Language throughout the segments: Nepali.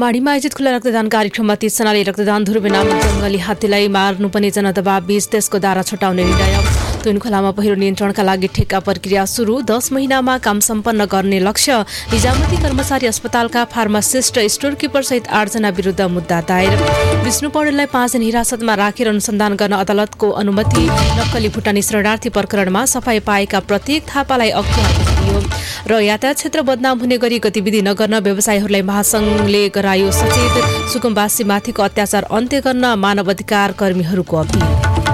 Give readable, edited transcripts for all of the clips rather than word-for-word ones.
माडीमा आयोजित खुला रक्तदान कार्यक्रममा 30 जनाले रक्तदान ध्रुवे नामक जङ्गली हात्तीलाई मार्नुपर्ने जनदबाव बीच त्यसको दारा छुटाउने निर्णय। तुनखोलामा पहिरो नियन्त्रणका लागि ठेक्का प्रक्रिया सुरु, 10 महिनामा काम सम्पन्न गर्ने लक्ष्य। निजामती कर्मचारी अस्पतालका फार्मासिस्ट र स्टोर किपर सहित 8 जना विरुद्ध मुद्दा दायर। विष्णु पौडेललाई 5 दिन हिरासतमा राखेर अनुसन्धान गर्न अदालतको अनुमति। नक्कली भुटानी शरणार्थी प्रकरणमा सफाई पाएका प्रत्येक थापालाई अख्तियार दिइयो। र यातायात क्षेत्र बदनाम हुने गरी गतिविधि नगर्न व्यवसायीहरूलाई महासंघले गरायो सचेत। सुकुम्बासीमाथिको अत्याचार अन्त्य गर्न मानवाधिकार कर्मीहरूको अपील।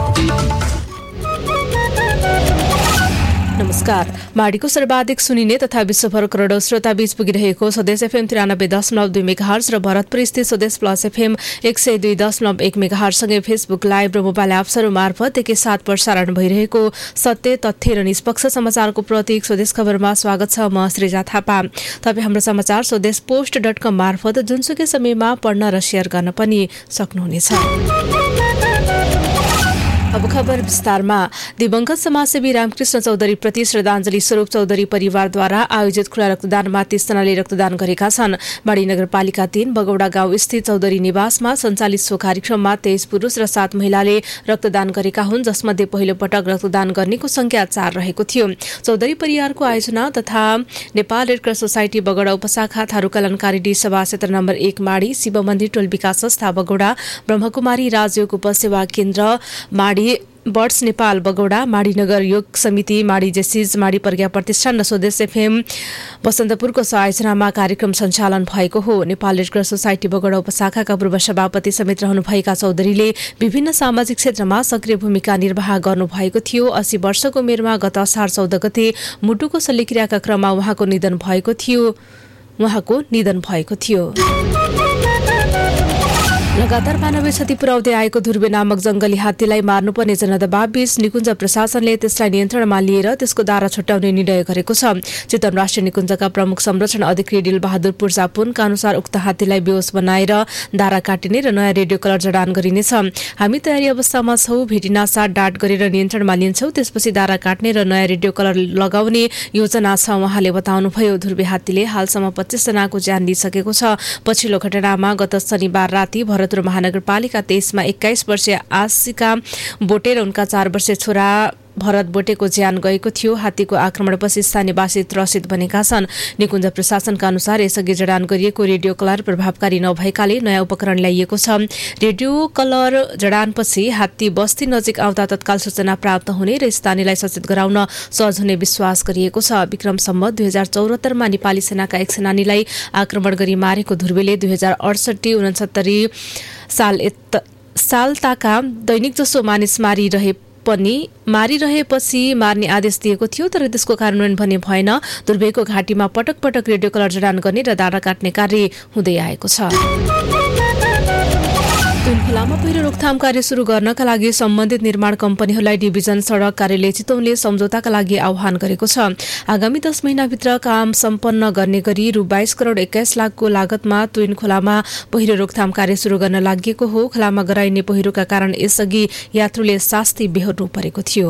नमस्कार। माडीको सर्वाधिक सुनिने तथा विश्वभर करोडौं श्रोता बीच पुगिरहेको स्वदेश एफएम 93.2 मेगाहर्ज र भरतपुर स्थित स्वदेश प्लस एफएम 102.1 मेगाहर्ज सँगै फेसबुक लाइभ र मोबाइल एप्सहरू मार्फत एकैसाथ प्रसारण भइरहेको सत्य, तथ्य र निष्पक्ष समाचारको प्रतीक स्वदेश खबरमा स्वागत छ। म श्रीजा थापा। तपाईँ हाम्रो समाचार स्वदेशपोस्ट.com मार्फत जुनसुकै समयमा पढ्न र सेयर गर्न पनि सक्नुहुनेछ। अब खबर विस्तारमा। दिवंगत समाजसेवी रामकृष्ण चौधरी प्रति श्रद्धाञ्जली स्वरूप चौधरी परिवारद्वारा आयोजित खुला रक्तदानमा 30 जनाले रक्तदान गरेका छन्। माडी नगरपालिका 3 बगौडा गाउँ स्थित चौधरी निवासमा सञ्चालित सो कार्यक्रममा 23 पुरुष र 7 महिलाले रक्तदान गरेका हुन्, जसमध्ये पहिलो पटक रक्तदान गर्नेको संख्या 4 रहेको थियो। चौधरी परिवारको आयोजना तथा Nepal red cross society Bagauda उपशाखा थारूकलनकारी सभा क्षेत्र नम्बर 1 माडी, शिव मन्दिर टोल विकास संस्था बगौडा, ब्रह्मकुमारी राजयोग उपसेवा केन्द्र माडी, बर्ड्स नेपाल बगौडा, माडी नगर योग समिति, माडी जेसिज, माडी प्रज्ञा प्रतिष्ठान र स्वदेश एफएम बसन्तपुरको आयोजनामा कार्यक्रम सञ्चालन भएको हो। Nepal red cross society Bagauda उपशाखाका पूर्व सभापति समेत रहनुभएका चौधरीले विभिन्न सामाजिक क्षेत्रमा सक्रिय भूमिका निर्वाह गर्नुभएको थियो। 80 वर्षको उमेरमा गत असार 14 गते मुटुको शल्यक्रियाका क्रममा उहाँको निधन भएको थियो। लगातार मानवीय क्षति पुर्याउँदै आएको ध्रुवे नामक जंगली हात्तीलाई मार्नुपर्ने जनदबाव बीच निकुञ्ज प्रशासनले त्यसलाई नियन्त्रणमा लिएर त्यसको दारा छुट्याउने निर्णय गरेको छ। चितवन राष्ट्रिय निकुञ्जका प्रमुख संरक्षण अधिकारी डिल बहादुर पुर्जापुनका अनुसार उक्त हात्तीलाई बेहोस बनाएर दारा काटिने र नयाँ रेडियो कलर जडान गरिनेछ। हामी तयारी अवस्थामा छौँ, भेटिनासाथ डाट गरेर नियन्त्रणमा लिन्छौँ, त्यसपछि दारा काट्ने र नयाँ रेडियो कलर लगाउने योजना छ, उहाँले बताउनुभयो। ध्रुवे हात्तीले हालसम्म 25 जनाको ज्यान लिइसकेको छ। पछिल्लो घटनामा गत शनिबार राति भरतपुर महानगरपालिका 23 मा 21 वर्षीय आशिका बोटे र उनका 4 वर्षीय छोरा भरत बोटेको ज्यान गएको थियो। हात्तीको आक्रमणपछि स्थानीयवासी त्रसित बनेका छन्। निकुञ्ज प्रशासनका अनुसार यसअघि जडान गरिएको रेडियो कलर प्रभावकारी नभएकाले नयाँ उपकरण ल्याइएको छ। रेडियो कलर जडानपछि हात्ती बस्ती नजिक आउँदा तत्काल सूचना प्राप्त हुने र स्थानीयलाई सचेत गराउन सहज हुने विश्वास गरिएको छ। विक्रम सम्वत 2074 मा नेपाली सेनाका एक सेनानीलाई आक्रमण गरी मारेको ध्रुवेले 2068-69 साल ताका दैनिक जसो मानिस मारिरहेपछि मार्ने आदेश दिएको थियो, तर त्यसको कार्यान्वयन भने भएन। ध्रुवेको घाँटीमा पटक पटक रेडियो कलर जडान गर्ने र दारा काट्ने कार्य हुँदै आएको छ। तुनखोलामा पहिरो रोकथाम कार्य सुरु गर्नका लागि सम्बन्धित निर्माण कम्पनीहरूलाई डिभिजन सडक कार्यालय चितवनले सम्झौताका लागि आह्वान गरेको छ। आगामी 10 महिनाभित्र काम सम्पन्न गर्ने गरी रु 22 करोड 21 लाखको लागतमा तुनखोलामा पहिरो रोकथाम कार्य सुरु गर्न लागि हो। खोलामा गराइने पहिरोका कारण यसअघि यात्रुले शास्ति बेहोर्नु परेको थियो।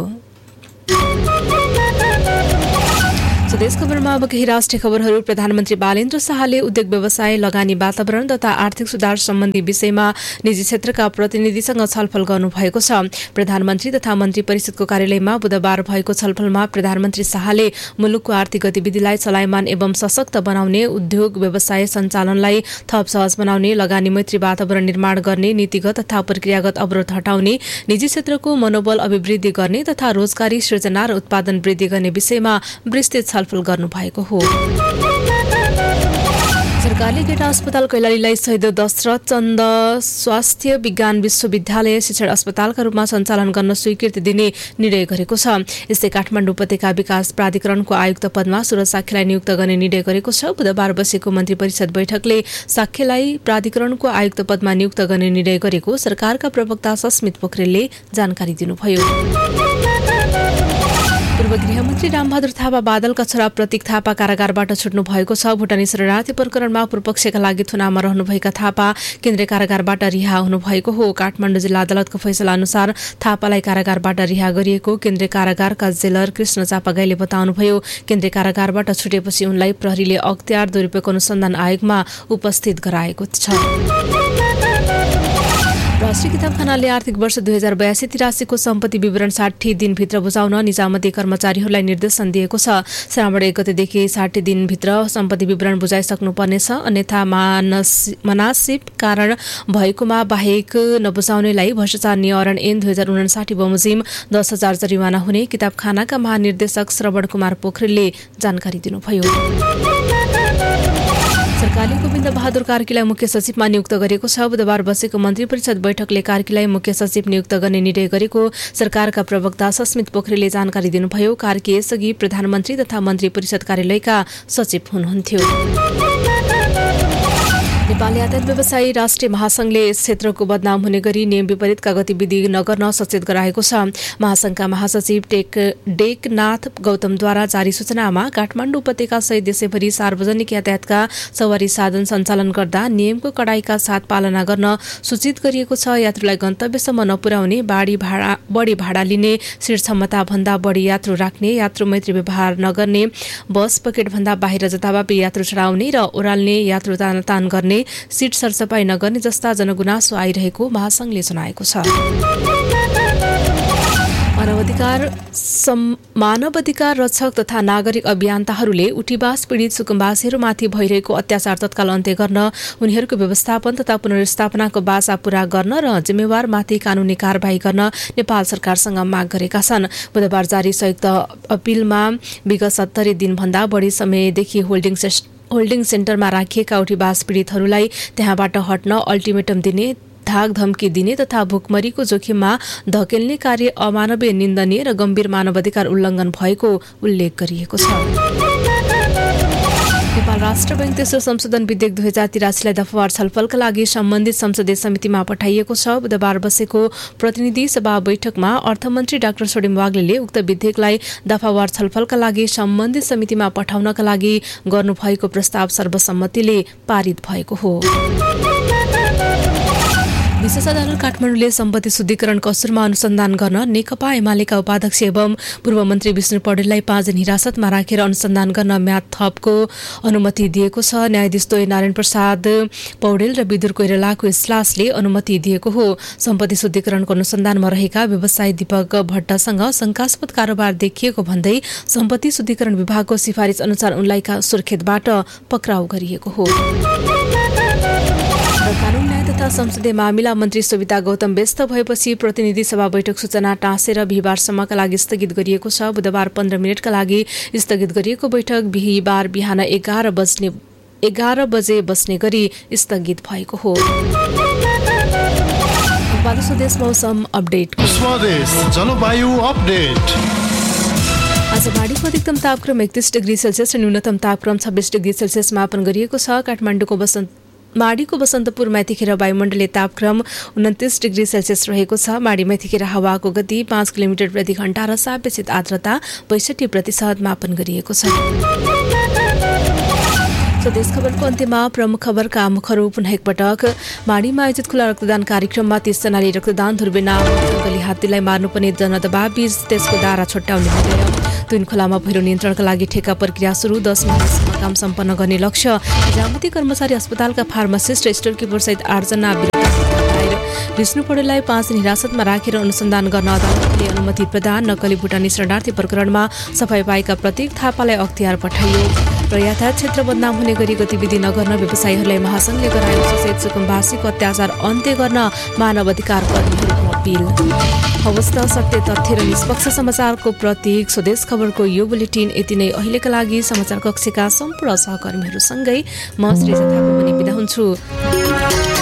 स्वदेश खबरमा अब केही राष्ट्रिय खबरहरू। प्रधानमन्त्री बालेन्द्र शाहले उद्योग व्यवसाय, लगानी वातावरण तथा आर्थिक सुधार सम्बन्धी विषयमा निजी क्षेत्रका प्रतिनिधिसँग छलफल गर्नुभएको छ। प्रधानमन्त्री तथा मन्त्री परिषदको कार्यालयमा बुधबार भएको छलफलमा प्रधानमन्त्री शाहले मुलुकको आर्थिक गतिविधिलाई चलायमान एवं सशक्त बनाउने, उद्योग व्यवसाय सञ्चालनलाई थप सहज बनाउने, लगानी मैत्री वातावरण निर्माण गर्ने, नीतिगत तथा प्रक्रियागत अवरोध हटाउने, निजी क्षेत्रको मनोबल अभिवृद्धि गर्ने तथा रोजगारी सृजना र उत्पादन वृद्धि गर्ने विषयमा विस्तृत छलफल गर्नुभएको हो। सरकारले गेटा अस्पताल कैलालीलाई शहीद दशरथ चन्द स्वास्थ्य विज्ञान विश्वविद्यालय शिक्षण अस्पतालका रूपमा सञ्चालन गर्न स्वीकृति दिने निर्णय गरेको छ। यस्तै काठमाडौँ उपत्यका विकास प्राधिकरणको आयुक्त पदमा सुरज साख्यलाई नियुक्त गर्ने निर्णय गरेको छ। बुधबार बसेको मन्त्री परिषद बैठकले साख्यलाई प्राधिकरणको आयुक्त पदमा नियुक्त गर्ने निर्णय गरेको सरकारका प्रवक्ता सस्मित पोखरेलले जानकारी दिनुभयो। पूर्व गृहमन्त्री रामबहादुर थापा बादलका छोरा प्रतीक थापा कारागारबाट छुट्नु भएको छ। भुटानी शरणार्थी प्रकरणमा पूर्वपक्षका लागि थुनामा रहनुभएका थापा केन्द्रीय कारागारबाट रिहा हुनुभएको हो। काठमाडौँ जिल्ला अदालतको फैसला अनुसार थापालाई कारागारबाट रिहा गरिएको केन्द्रीय कारागारका जेलर कृष्ण चापागाईले बताउनुभयो। केन्द्रीय कारागारबाट छुटेपछि उनलाई प्रहरीले अख्तियार दुरुपयोग अनुसन्धान आयोगमा उपस्थित गराएको छ। राष्ट्रिय किताबखानाले आर्थिक वर्ष 2082-83 सम्पत्ति विवरण 60 दिनभित्र बुझाउन निजामती कर्मचारीहरूलाई निर्देशन दिएको छ। श्रावण 1 गतेदेखि 60 दिनभित्र सम्पत्ति विवरण बुझाइसक्नुपर्नेछ। अन्यथा मनासिब कारण भएकोमा बाहेक नबुझाउनेलाई भ्रष्टाचार निवारण ऐन 2059 बमोजिम 10,000 जरिवाना हुने किताबखानाका महानिर्देशक श्रवण कुमार पोखरेलले जानकारी दिनुभयो। सरकारले गोविन्द बहादुर कार्कीलाई मुख्य सचिवमा नियुक्त गरेको छ। बुधबार बसेको मन्त्री परिषद बैठकले कार्कीलाई मुख्य सचिव नियुक्त गर्ने निर्णय गरेको सरकारका प्रवक्ता सस्मित पोखरेलले जानकारी दिनुभयो। कार्की यसअघि प्रधानमन्त्री तथा मन्त्री परिषद कार्यालयका सचिव हुनुहुन्थ्यो। नेपाल यातायात व्यवसायी राष्ट्रिय महासंघले यस क्षेत्रको बदनाम हुने गरी नियम विपरीतका गतिविधि नगर्न सचेत गराएको छ। महासंघका महासचिव डेकनाथ गौतमद्वारा जारी सूचनामा काठमाडौँ उपत्यका सहित देशैभरि सार्वजनिक यातायातका सवारी साधन सञ्चालन गर्दा नियमको कडाइका साथ पालना गर्न सूचित गरिएको छ। यात्रुलाई गन्तव्यसम्म नपुर्याउने, बढी भाडा लिने, सीट क्षमता भन्दा बढी यात्रु राख्ने, यात्रु मैत्री व्यवहार नगर्ने, बस पकेटभन्दा बाहिर जताभावी यात्रु चढाउने र ओह्राल्ने, यात्रु तान गर्ने, सीट सरसफाई नगर्ने जस्ता जनगुनासो आइरहेको महासंघले जनाएको छ। मानवाधिकार रक्षक तथा नागरिक अभियन्ताहरूले उठीवास पीडित सुकुम्बासीहरूमाथि भइरहेको अत्याचार तत्काल अन्त्य गर्न, उनीहरूको व्यवस्थापन तथा पुनर्स्थापनाको बाचा पूरा गर्न र जिम्मेवारमाथि कानूनी कारबाही गर्न नेपाल सरकारसँग माग गरेका छन्। बुधबार जारी संयुक्त अपिलमा विगत 70 दिनभन्दा बढी समयदेखि होल्डिङ सेन्टरमा राखिएका उठीवास पीडितहरूलाई त्यहाँबाट हट्न अल्टिमेटम दिने, धाक धम्की दिने तथा भुकमरीको जोखिममा धकेल्ने कार्य अमानवीय, निन्दनीय र गम्भीर मानवाधिकार उल्लङ्घन भएको उल्लेख गरिएको छ। नेपाल राष्ट्र बैंक तेस्रो संशोधन विधेयक 2083लाई दफावार छलफलका लागि सम्बन्धित संसदीय समितिमा पठाइएको छ। बुधबार बसेको प्रतिनिधि सभा बैठकमा अर्थमन्त्री डाक्टर छोडेम वाग्लेले उक्त विधेयकलाई दफावार छलफलका लागि सम्बन्धित समितिमा पठाउनका लागि गर्नुभएको प्रस्ताव सर्वसम्मतिले पारित भएको हो। विशेष अदालत काठमाडौँले सम्पत्ति शुद्धिकरण कसुरमा अनुसन्धान गर्न नेकपा एमालेका उपाध्यक्ष एवं पूर्व मन्त्री विष्णु पौडेललाई 5 दिन हिरासतमा राखेर अनुसन्धान गर्न म्याद थपको अनुमति दिएको छ। न्यायाधीश द्वय नारायण प्रसाद पौडेल र विदुर कोइरालाको इजलासले अनुमति दिएको हो। सम्पत्ति शुद्धिकरणको अनुसन्धानमा रहेका व्यवसायी दीपक भट्टसँग शंकास्पद कारोबार देखिएको भन्दै सम्पत्ति शुद्धिकरण विभागको सिफारिस अनुसार उनलाई सुर्खेतबाट पक्राउ गरिएको हो। कानून न्याय तथा संसदीय मामिला मन्त्री सुविता गौतम व्यस्त भएपछि प्रतिनिधि सभा बैठक सूचना टाँसेर बिहिबारसम्मका लागि स्थगित गरिएको छ। बुधबार 15 मिनटका लागि स्थगित गरिएको बैठक बिहिबार बिहान 11 बजे बस्ने गरी स्थगित भएको हो। स्वदेश मौसम अपडेट। स्वदेश जलवायु अपडेट। आज माडीको अधिकतम तापक्रम 31 डिग्री सेल्सियस र न्यूनतम तापक्रम 26 डिग्री सेल्सियस मापन गरिएको छ। काठमाडौँको माडीको बसन्तपुरमा यतिखेर वायुमण्डलीय तापक्रम 29 डिग्री सेल्सियस रहेको छ। माडीमा यतिखेर हावाको गति 5 किलोमिटर प्रति घण्टा र सापेक्षित आर्द्रता 62% मापन गरिएको छ। स्वदेश खबरको अन्त्यमा प्रमुख खबरका मुखहरू पुनः एकपटक। माडीमा आयोजित खुला रक्तदान कार्यक्रममा 30 जनाले रक्तदान ध्रुवीना जङ्गली हात्तीलाई मार्नुपर्ने जनदबाव बीच त्यसको दारा छुट्याउने निर्णय। तुइन खोलामा पहिरो नियन्त्रणका लागि ठेक्का प्रक्रिया सुरु, 10 महिनासम्म काम सम्पन्न गर्ने लक्ष्य। निजामती कर्मचारी अस्पतालका फार्मासिस्ट र स्टोर किपर सहित 8 जना विष्णु पौडेललाई 5 दिन हिरासतमा राखेर अनुसन्धान गर्न अदालतले अनुमति प्रदान। नक्कली भुटानी शरणार्थी प्रकरणमा सफाई पाएका प्रतीक थापालाई अख्तियार पठाइयो र यातायात क्षेत्र बदनाम हुने गरी गतिविधि नगर्न व्यवसायीहरूलाई महासंघले गराएको सचेत सुकुम्बासीको अत्याचार अन्त्य गर्न मानवाधिकार कर्मीहरूको अपिल। हवस् त, सत्य तथ्य र निष्पक्ष समाचारको प्रतीक स्वदेश खबरको यो बुलेटिन यति नै। अहिलेका लागि समाचार कक्षका सम्पूर्ण सहकर्मीहरूसँगै म श्री थापा पनि बिदा हुन्छु।